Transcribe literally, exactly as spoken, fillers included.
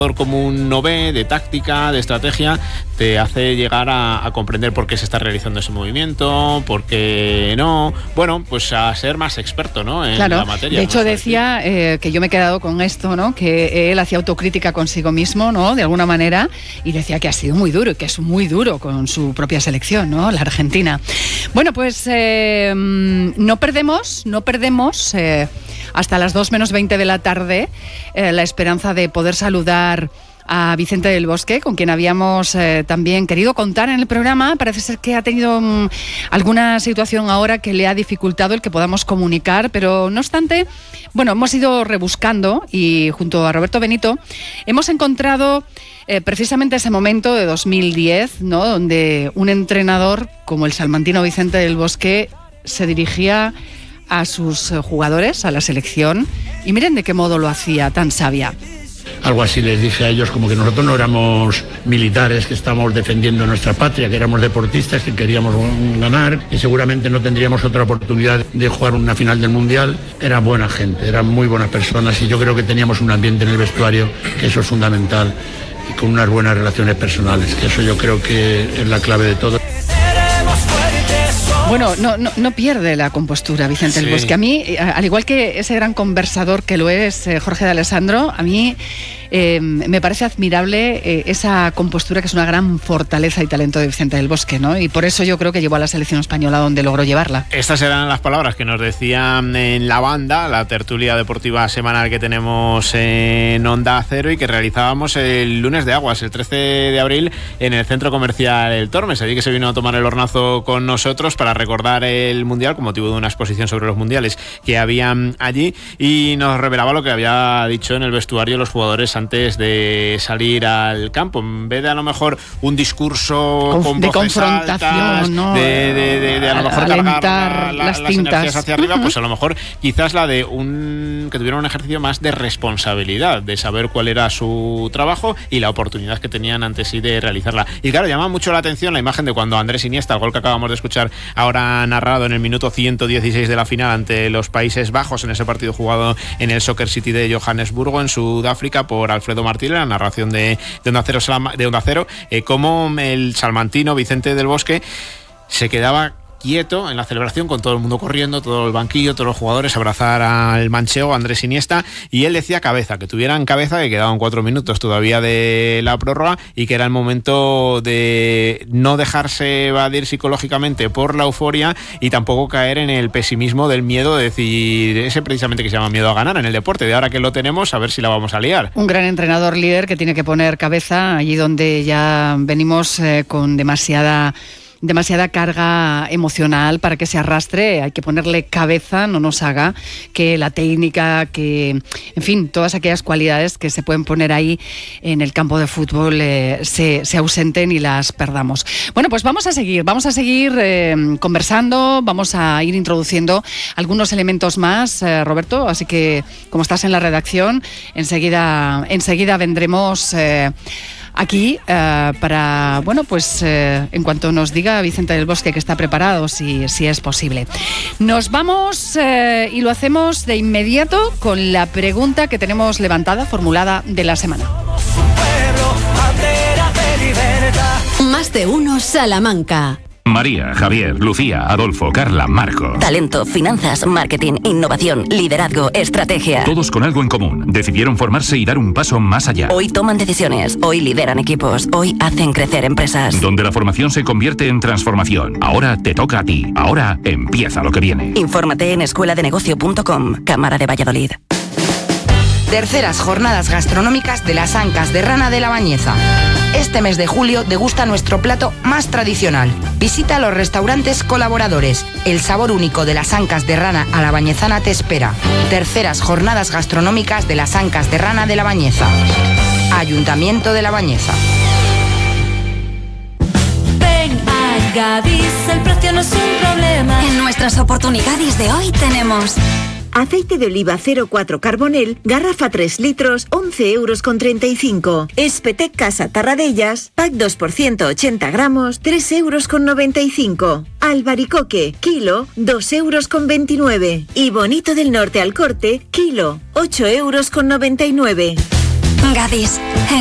común no ve, de táctica, de estrategia, te hace llegar a, a comprender por qué se está realizando ese movimiento, por qué no, bueno, pues a ser más experto, ¿no? En claro, la materia. de hecho decía eh, que yo me he quedado con esto, ¿no? Que él hacía autocrítica consigo mismo, ¿no? De alguna manera, y decía que ha sido muy duro y que es muy duro con su propia selección, ¿no? La Argentina. Bueno, pues eh, no perdemos, no perdemos eh, hasta las dos menos veinte de la tarde eh, la esperanza de poder saludar a Vicente del Bosque, con quien habíamos eh, también querido contar en el programa. Parece ser que ha tenido um, alguna situación ahora que le ha dificultado el que podamos comunicar, pero no obstante, bueno, hemos ido rebuscando y junto a Roberto Benito hemos encontrado eh, precisamente ese momento de dos mil diez, ¿no? Donde un entrenador como el salmantino Vicente del Bosque se dirigía a sus jugadores, a la selección, y miren de qué modo lo hacía, tan sabia. Algo así les dije a ellos, como que nosotros no éramos militares, que estábamos defendiendo nuestra patria, que éramos deportistas, que queríamos ganar, y seguramente no tendríamos otra oportunidad de jugar una final del Mundial. Era buena gente, eran muy buenas personas, y yo creo que teníamos un ambiente en el vestuario, que eso es fundamental, y con unas buenas relaciones personales, que eso yo creo que es la clave de todo. Bueno, no, no, no pierde la compostura Vicente sí. del Bosque. A mí, al igual que ese gran conversador que lo es eh, Jorge de Alessandro, a mí eh, me parece admirable eh, esa compostura, que es una gran fortaleza y talento de Vicente del Bosque, ¿no? Y por eso yo creo que llevó a la selección española donde logró llevarla. Estas eran las palabras que nos decían en La Banda, la tertulia deportiva semanal que tenemos en Onda Cero y que realizábamos el lunes de Aguas, el trece de abril, en el Centro Comercial El Tormes. Allí que se vino a tomar el hornazo con nosotros para recordar el Mundial con motivo de una exposición sobre los mundiales que habían allí, y nos revelaba lo que había dicho en el vestuario los jugadores antes de salir al campo. En vez de a lo mejor un discurso Con, con de voces confrontación, altas, ¿no? de, de, de, de a lo mejor alentar cargar la, la, las, las tintas energías hacia arriba, uh-huh. pues a lo mejor quizás la de un que tuviera un ejercicio más de responsabilidad, de saber cuál era su trabajo y la oportunidad que tenían ante sí de realizarla. Y claro, llama mucho la atención la imagen de cuando Andrés Iniesta, el gol que acabamos de escuchar ahora narrado en el minuto ciento dieciséis de la final ante los Países Bajos, en ese partido jugado en el Soccer City de Johannesburgo, en Sudáfrica, por Alfredo Martínez, la narración de, de Onda Cero, de Onda Cero eh, como el salmantino Vicente del Bosque se quedaba quieto en la celebración, con todo el mundo corriendo, todo el banquillo, todos los jugadores, abrazar al manchego Andrés Iniesta, y él decía cabeza, que tuvieran cabeza, que quedaban cuatro minutos todavía de la prórroga y que era el momento de no dejarse evadir psicológicamente por la euforia y tampoco caer en el pesimismo del miedo, de decir, ese precisamente que se llama miedo a ganar en el deporte, de ahora que lo tenemos, a ver si la vamos a liar. Un gran entrenador líder que tiene que poner cabeza allí donde ya venimos eh, con demasiada demasiada carga emocional para que se arrastre. Hay que ponerle cabeza, no nos haga que la técnica, que, en fin, todas aquellas cualidades que se pueden poner ahí en el campo de fútbol eh, se, se ausenten y las perdamos. Bueno, pues vamos a seguir, vamos a seguir eh, conversando, vamos a ir introduciendo algunos elementos más, eh, Roberto, así que como estás en la redacción, enseguida, enseguida vendremos eh, aquí eh, para, bueno, pues eh, en cuanto nos diga Vicente del Bosque que está preparado, si, si es posible. Nos vamos eh, y lo hacemos de inmediato con la pregunta que tenemos levantada, formulada de la semana. Más de uno Salamanca. María, Javier, Lucía, Adolfo, Carla, Marco. Talento, finanzas, marketing, innovación, liderazgo, estrategia. Todos con algo en común. Decidieron formarse y dar un paso más allá. Hoy toman decisiones, hoy lideran equipos, hoy hacen crecer empresas. Donde la formación se convierte en transformación. Ahora te toca a ti. Ahora empieza lo que viene. Infórmate en escuela de negocio punto com, Cámara de Valladolid. Terceras jornadas gastronómicas de las Ancas de Rana de la Bañeza. Este mes de julio degusta nuestro plato más tradicional. Visita los restaurantes colaboradores. El sabor único de las Ancas de Rana a la Bañezana te espera. Terceras jornadas gastronómicas de las Ancas de Rana de la Bañeza. Ayuntamiento de La Bañeza. Ven a Gadis, el precio no es un problema. En nuestras oportunidades de hoy tenemos... aceite de oliva cero cuatro Carbonel, garrafa tres litros, once euros con treinta y cinco. Espetec Casa Tarradellas, pack dos por ciento ochenta gramos, tres euros con noventa y cinco. Albaricoque, kilo, dos euros con veintinueve. Y Bonito del Norte al corte, kilo, ocho euros con noventa y nueve. Gadis.